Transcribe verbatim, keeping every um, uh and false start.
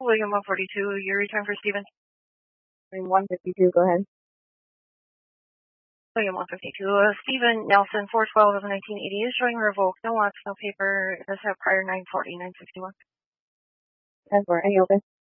William one forty-two, your return for Stephen. one fifty-two, go ahead. William one fifty-two, uh, Stephen Nelson, four twelve of nineteen eighty is showing revoked. No watch, no paper. It does have prior nine forty, nine sixty-one. ten four, any open?